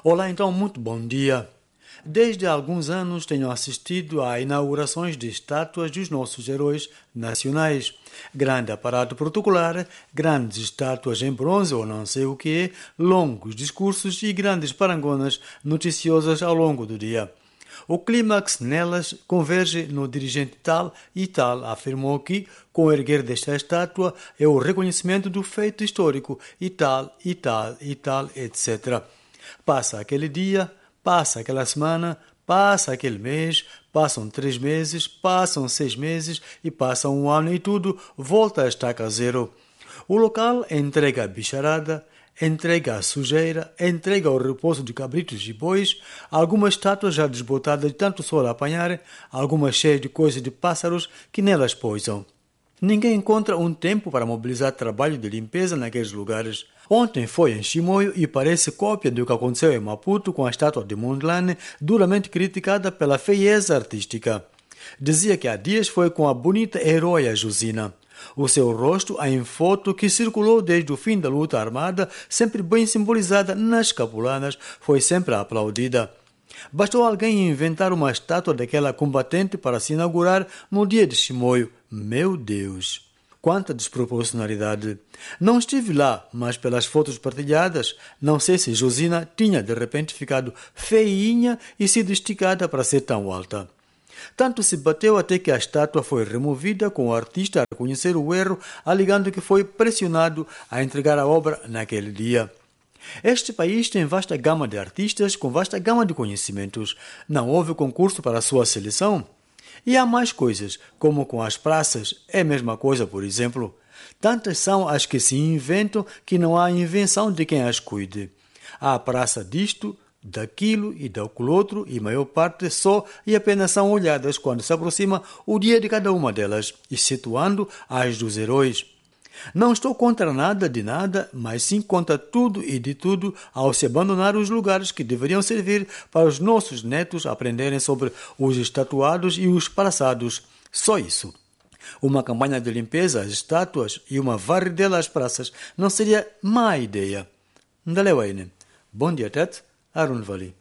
Olá, então, muito bom dia. Desde há alguns anos tenho assistido a inaugurações de estátuas dos nossos heróis nacionais. Grande aparato protocolar, grandes estátuas em bronze ou não sei o que, longos discursos e grandes parangonas noticiosas ao longo do dia. O clímax nelas converge no dirigente tal e tal afirmou que, com o erguer desta estátua, é o reconhecimento do feito histórico e tal, e tal, e tal, etc. Passa aquele dia, passa aquela semana, passa aquele mês, passam 3 meses, passam 6 meses e passa um ano e tudo volta a estaca zero. O local entrega a bicharada, entrega a sujeira, entrega o repouso de cabritos e bois, algumas estátuas já desbotadas de tanto sol apanhar, algumas cheias de coisas de pássaros que nelas pousam. Ninguém encontra um tempo para mobilizar trabalho de limpeza naqueles lugares. Ontem foi em Chimoio e parece cópia do que aconteceu em Maputo com a estátua de Mondlane, duramente criticada pela feieza artística. Dizia que há dias foi com a bonita heroia Josina. O seu rosto em foto que circulou desde o fim da luta armada, sempre bem simbolizada nas capulanas, foi sempre aplaudida. Bastou alguém inventar uma estátua daquela combatente para se inaugurar no dia de Chimoio. Meu Deus! Quanta desproporcionalidade! Não estive lá, mas pelas fotos partilhadas, não sei se Josina tinha de repente ficado feinha e sido esticada para ser tão alta. Tanto se bateu até que a estátua foi removida, com o artista a reconhecer o erro, alegando que foi pressionado a entregar a obra naquele dia. Este país tem vasta gama de artistas com vasta gama de conhecimentos. Não houve concurso para a sua seleção? E há mais coisas, como com as praças, é a mesma coisa, por exemplo. Tantas são as que se inventam que não há invenção de quem as cuide. Há a praça disto, daquilo e daquilo outro, e a maior parte só e apenas são olhadas quando se aproxima o dia de cada uma delas, excetuando as dos heróis. Não estou contra nada de nada, mas sim contra tudo e de tudo ao se abandonar os lugares que deveriam servir para os nossos netos aprenderem sobre os estatuados e os passados. Só isso. Uma campanha de limpeza às estátuas e uma varredela às praças não seria má ideia. Ndalewaine. Bom dia, Tet. Arun Vali.